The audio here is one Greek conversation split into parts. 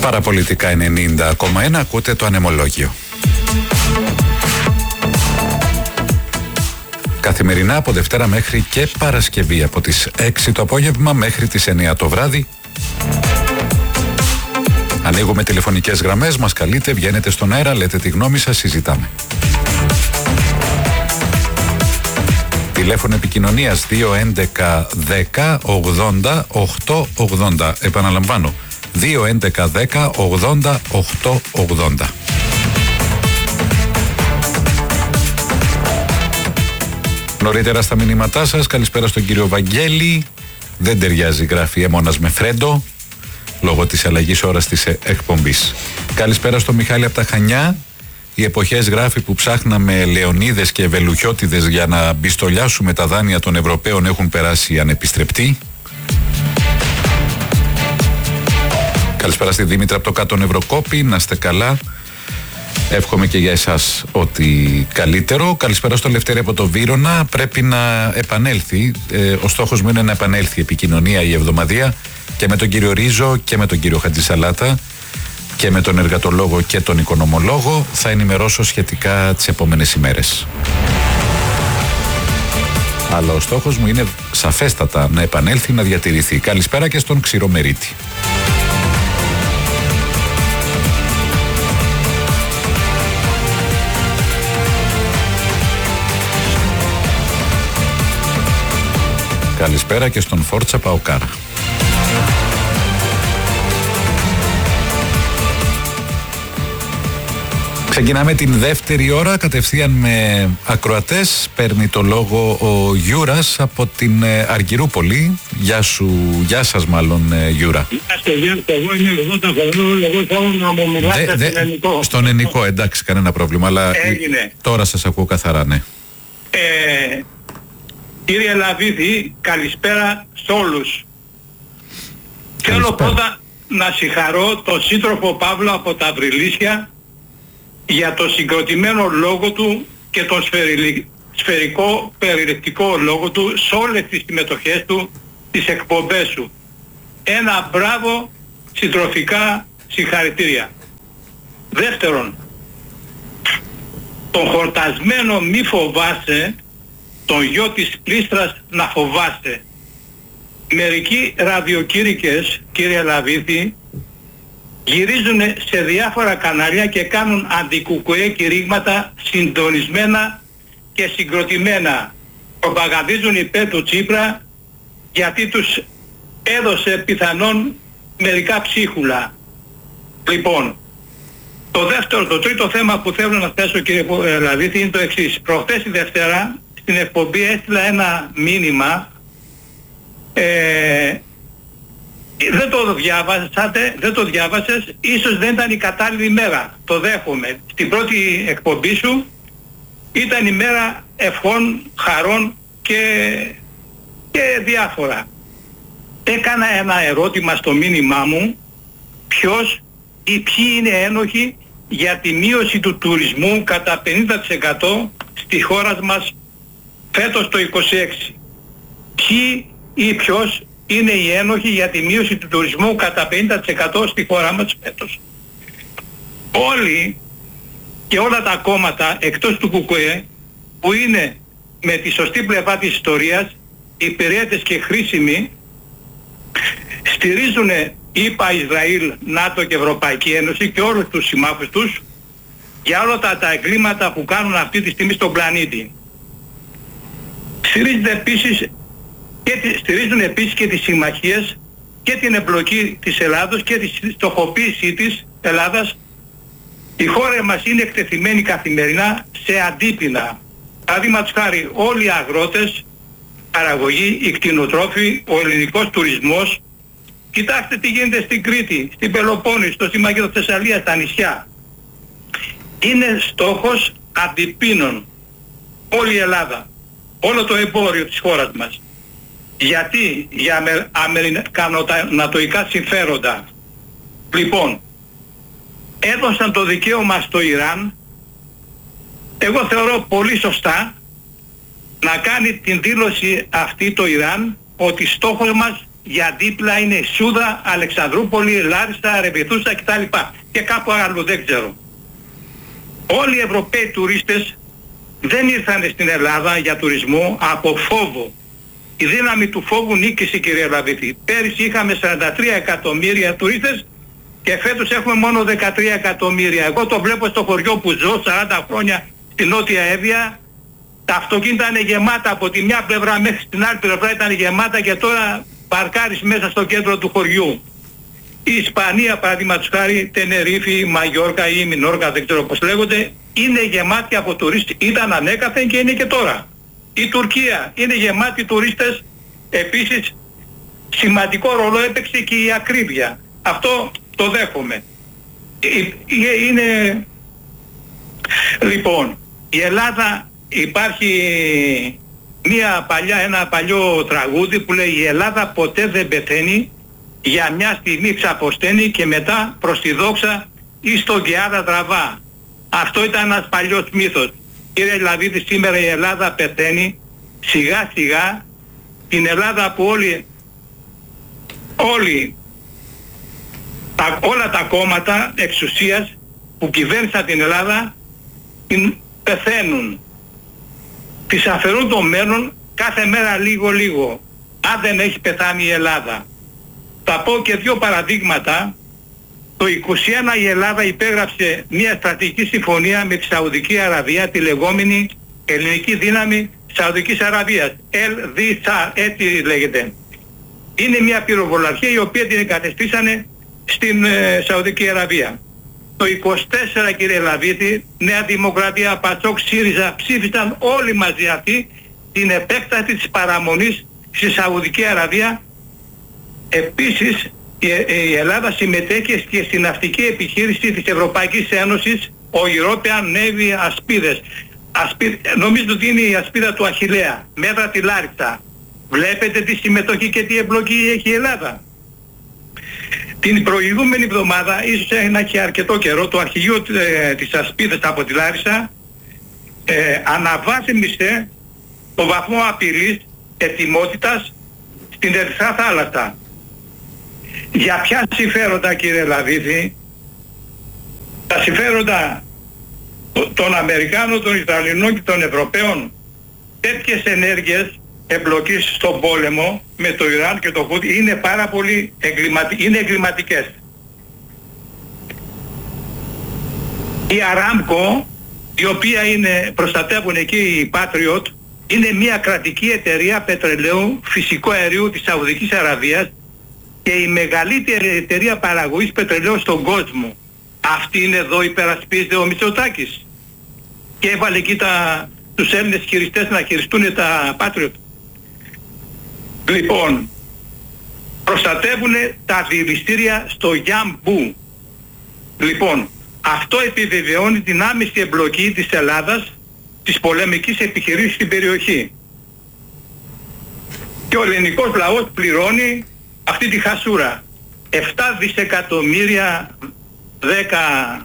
Παραπολιτικά 90,1, ακούτε το ανεμολόγιο. Καθημερινά από Δευτέρα μέχρι και Παρασκευή, από τις 6 το απόγευμα μέχρι τις 9 το βράδυ. Ανοίγουμε τηλεφωνικές γραμμές, μας καλείτε, βγαίνετε στον αέρα, λέτε τη γνώμη σας, συζητάμε. Τηλέφωνο επικοινωνίας 211 10 80 880. Επαναλαμβάνω, 211 10 80 880. Νωρίτερα στα μηνύματά σας, καλησπέρα στον κύριο Βαγγέλη. Δεν ταιριάζει, γράφει Έμονας με Φρέντο, λόγω της αλλαγής ώρας της εκπομπής. Καλησπέρα στον Μιχάλη από τα Χανιά. Οι εποχές, γράφει, που ψάχναμε Λεωνίδες και Βελουχιώτιδες για να μπιστολιάσουμε τα δάνεια των Ευρωπαίων έχουν περάσει ανεπιστρεπτοί. Καλησπέρα στη Δήμητρα από το κάτω Νευροκόπη, να είστε καλά. Εύχομαι και για εσάς ότι καλύτερο. Καλησπέρα στο Λευτέρη από το Βύρωνα. Πρέπει να επανέλθει. Ο στόχος μου είναι να επανέλθει η επικοινωνία, η εβδομαδία, και με τον κύριο Ρίζο και με τον κύριο Χατζησαλάτα και με τον εργατολόγο και τον οικονομολόγο. Θα ενημερώσω σχετικά τις επόμενες ημέρες. Αλλά ο στόχος μου είναι σαφέστατα να επανέλθει, να διατηρηθεί. Καλησπέρα και στον Ξηρομερίτη. Καλησπέρα και στον Φόρτσα Παοκάρα. Ξεκινάμε την δεύτερη ώρα κατευθείαν με ακροατές. Παίρνει το λόγο ο Γιούρας από την Αργυρούπολη. Γεια σου, γεια σας μάλλον, Γιούρα. Εγώ είμαι 80 χρονών, εγώ θέλω να μου μιλάτε στον ελληνικό. Στον ελληνικό, εντάξει, κανένα πρόβλημα, αλλά τώρα σας ακούω καθαρά, ναι. Κύριε Λαβίδη, καλησπέρα σε όλους. Θέλω πρώτα να συγχαρώ τον σύντροφο Παύλο από τα Βρυλίσια για το συγκροτημένο λόγο του και τον σφαιρικό περιληπτικό λόγο του σε όλες τις συμμετοχές του, τις εκπομπές σου. Ένα μπράβο, συντροφικά συγχαρητήρια. Δεύτερον, τον χορτασμένο μη φοβάσαι, τον γιο της πλήστρας να φοβάσαι. Μερικοί ραδιοκήρυκες, κύριε Λαβίδη, γυρίζουν σε διάφορα κανάλια και κάνουν αντικουκουέ κηρύγματα συντονισμένα και συγκροτημένα. Προπαγανδίζουν υπέρ του Τσίπρα γιατί τους έδωσε πιθανόν μερικά ψίχουλα. Λοιπόν, το τρίτο θέμα που θέλω να θέσω, κύριε Λαβίδη, είναι το εξής. Προχθές τη Δευτέρα στην εκπομπή έστειλα ένα μήνυμα, δεν το διάβασες, ίσως δεν ήταν η κατάλληλη μέρα, το δέχομαι. Στην πρώτη εκπομπή σου ήταν η μέρα ευχών, χαρών και διάφορα. Έκανα ένα ερώτημα στο μήνυμά μου, ποιος ή ποιοι είναι ένοχοι για τη μείωση του τουρισμού κατά 50% στη χώρα μας φέτος το 26. Ποιοι ή ποιος είναι οι ένοχοι για τη μείωση του τουρισμού κατά 50% στη χώρα μας φέτος. Όλοι και όλα τα κόμματα εκτός του ΚΚΕ που είναι με τη σωστή πλευρά της ιστορίας, υπηρέτες και χρήσιμοι, στηρίζουν ΗΠΑ, Ισραήλ, ΝΑΤΟ και Ευρωπαϊκή Ένωση και όλους τους συμμάχους τους για όλα τα εγκλήματα που κάνουν αυτή τη στιγμή στον πλανήτη. Στηρίζουν επίσης και τις συμμαχίες και την εμπλοκή της Ελλάδος και τη στοχοποίησή της Ελλάδας. Η χώρα μας είναι εκτεθειμένη καθημερινά σε αντίπεινα. Παραδείγματος χάρη, όλοι οι αγρότες, παραγωγή, οι κτηνοτρόφοι, ο ελληνικός τουρισμός. Κοιτάξτε τι γίνεται στην Κρήτη, στην Πελοπόννησο, στο Συμμαγείο Θεσσαλία, στα νησιά. Είναι στόχος αντιπίνων όλη η Ελλάδα, όλο το εμπόριο της χώρας μας. Γιατί? Για αμερικανοτοϊκά συμφέροντα. Λοιπόν, έδωσαν το δικαίωμα στο Ιράν, εγώ θεωρώ πολύ σωστά, να κάνει την δήλωση αυτή το Ιράν ότι στόχος μας για δίπλα είναι Σούδα, Αλεξανδρούπολη, Λάρισα, Ρεβιθούσα κτλ. Και κάπου άλλο δεν ξέρω. Όλοι οι Ευρωπαίοι τουρίστες δεν ήρθαν στην Ελλάδα για τουρισμό από φόβο. Η δύναμη του φόβου νίκησε, κύριε Λαβίτη. Πέρυσι είχαμε 43 εκατομμύρια τουρίστες και φέτος έχουμε μόνο 13 εκατομμύρια. Εγώ το βλέπω στο χωριό που ζω 40 χρόνια στη Νότια Εύβοια. Τα αυτοκίνητα είναι γεμάτα από τη μια πλευρά μέχρι την άλλη πλευρά, ήταν γεμάτα και τώρα παρκάρεις μέσα στο κέντρο του χωριού. Η Ισπανία, παραδείγματος χάρη, Τενερίφη, Μαγιόρκα ή Μινόρκα, δεν ξέρω πώς λέγονται, είναι γεμάτη από τουρίστες. Ήταν ανέκαθεν και είναι και τώρα. Η Τουρκία είναι γεμάτη τουρίστες. Επίσης σημαντικό ρόλο έπαιξε και η ακρίβεια. Αυτό το δέχομαι. Είναι... Λοιπόν, η Ελλάδα, υπάρχει ένα παλιό τραγούδι που λέει «Η Ελλάδα ποτέ δεν πεθαίνει, για μια στιγμή ξαποσταίνει και μετά προς τη δόξα ή στον Κιάδα τραβά». Αυτό ήταν ένας παλιός μύθος. Κύριε Λαβίδη, σήμερα η Ελλάδα πεθαίνει σιγά σιγά. Την Ελλάδα που όλα τα κόμματα εξουσίας που κυβέρνησαν την Ελλάδα την πεθαίνουν. Τις αφαιρούν το μέλλον κάθε μέρα λίγο. Αν δεν έχει πεθάνει η Ελλάδα. Θα πω και δύο παραδείγματα. Το 21 η Ελλάδα υπέγραψε μια στρατηγική συμφωνία με τη Σαουδική Αραβία, τη λεγόμενη ελληνική δύναμη Σαουδικής Αραβίας. LDSA, έτσι λέγεται. Είναι μια πυροβολαρχία η οποία την εγκατεστήσανε στην Σαουδική Αραβία. Το 24, κύριε Λαβίτη, Νέα Δημοκρατία, Πασόκ, ΣΥΡΙΖΑ ψήφισαν όλοι μαζί αυτοί την επέκταση της παραμονής στη Σαουδική Αραβία. Επίσης η Ελλάδα συμμετέχει και στην ναυτική επιχείρηση της Ευρωπαϊκής Ένωσης, ο European Navy Ασπίδες. Νομίζω ότι είναι η ασπίδα του Αχιλλέα, μέτρα τη Λάρισα. Βλέπετε τι συμμετοχή και τι εμπλοκή έχει η Ελλάδα. Την προηγούμενη εβδομάδα, ίσως ένα και αρκετό καιρό, το αρχηγείο της ασπίδας από τη Λάρισα αναβάθμισε το βαθμό απειλής ετοιμότητας στην Ερυθρά Θάλασσα. Για ποια συμφέροντα, κύριε Λαβίδη? Τα συμφέροντα των Αμερικάνων, των Ισραηλινών και των Ευρωπαίων. Τέτοιες ενέργειες εμπλοκής στον πόλεμο με το Ιράν και το Χούτι είναι πάρα πολύ εγκληματικές. Η Αράμκο, η οποία προστατεύουν εκεί οι Patriot, είναι μια κρατική εταιρεία πετρελαίου φυσικού αερίου της Σαουδικής Αραβίας και η μεγαλύτερη εταιρεία παραγωγής πετρελαίου στον κόσμο. Αυτή είναι εδώ, υπερασπίζεται ο Μητσοτάκης και έβαλε εκεί τους Έλληνες χειριστές να χειριστούν τα Patriot. Λοιπόν, προστατεύουν τα δηληστήρια στο Γιαμπού. Λοιπόν, αυτό επιβεβαιώνει την άμεση εμπλοκή της Ελλάδας της πολεμικής επιχειρήσης στην περιοχή. Και ο ελληνικός λαός πληρώνει αυτή τη χασούρα. 7 δισεκατομμύρια 10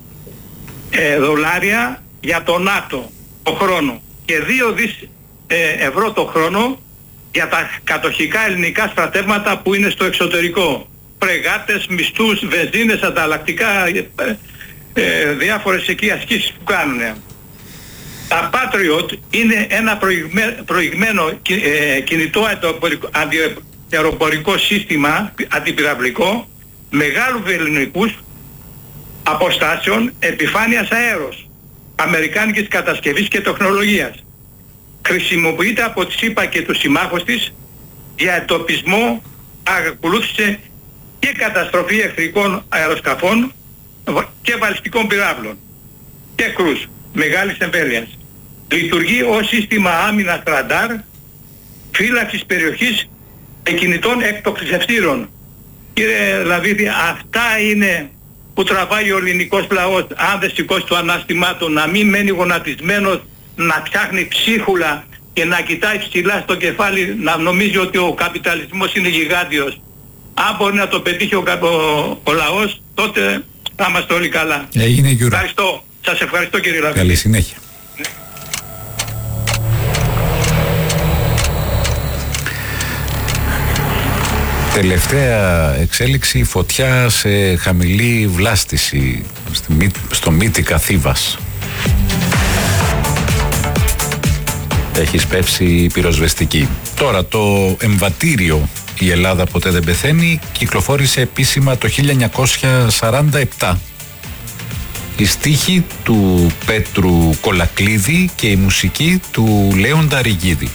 δολάρια για το ΝΑΤΟ το χρόνο και 2 δις ευρώ το χρόνο για τα κατοχικά ελληνικά στρατεύματα που είναι στο εξωτερικό. Φρεγάτες, μισθούς, βενζίνες, ανταλλακτικά, διάφορες εκεί ασκήσεις που κάνουν. Τα Patriot είναι ένα προηγμένο κινητό αντιαεροπορικό σύστημα αντιπυραυλικό μεγάλου βεληνικούς αποστάσεων επιφάνειας αέρος, αμερικάνικης κατασκευής και τεχνολογίας. Χρησιμοποιείται από τη ΣΥΠΑ και τους συμμάχους της για εντοπισμό, ακολούθησε και καταστροφή εχθρικών αεροσκαφών και βαλιστικών πυράβλων και κρούς μεγάλης εμβέλειας. Λειτουργεί ως σύστημα άμυνας ραντάρ, φύλαξης περιοχής με κινητών εκτοξευτήρων. Κύριε Λαβίδη, αυτά είναι που τραβάει ο ελληνικός λαός, αν δεν σηκώσει το ανάστημά του, να μην μένει γονατισμένος, να ψάχνει ψίχουλα και να κοιτάει ψηλά στο κεφάλι, να νομίζει ότι ο καπιταλισμός είναι γιγάντιος. Αν μπορεί να το πετύχει ο λαός, τότε θα είμαστε όλοι καλά. Έγινε, Γιούρα. Ευχαριστώ. Σας ευχαριστώ, κύριε Λαβίδη. Καλή συνέχεια. Τελευταία εξέλιξη, φωτιά σε χαμηλή βλάστηση στο Μύτικα Θήβας. Έχει σπεύσει πυροσβεστική. Τώρα το εμβατήριο «Η Ελλάδα ποτέ δεν πεθαίνει» κυκλοφόρησε επίσημα το 1947. Η στίχη του Πέτρου Κολακλίδη και η μουσική του Λέοντα Ριγίδη.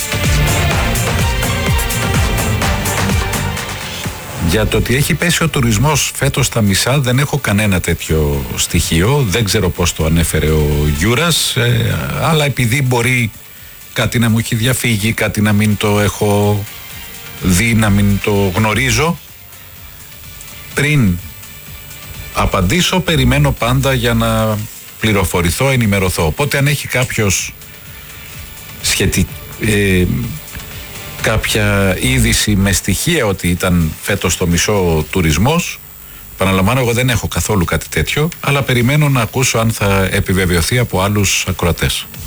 Για το ότι έχει πέσει ο τουρισμός φέτος στα μισά δεν έχω κανένα τέτοιο στοιχείο. Δεν ξέρω πώς το ανέφερε ο Γιούρας, αλλά επειδή μπορεί κάτι να μου έχει διαφύγει, κάτι να μην το έχω δει, να μην το γνωρίζω, πριν απαντήσω περιμένω πάντα για να πληροφορηθώ, ενημερωθώ. Οπότε αν έχει κάποιος κάποια είδηση με στοιχεία ότι ήταν φέτος στο μισό τουρισμός, επαναλαμβάνω, εγώ δεν έχω καθόλου κάτι τέτοιο, αλλά περιμένω να ακούσω αν θα επιβεβαιωθεί από άλλους ακροατές.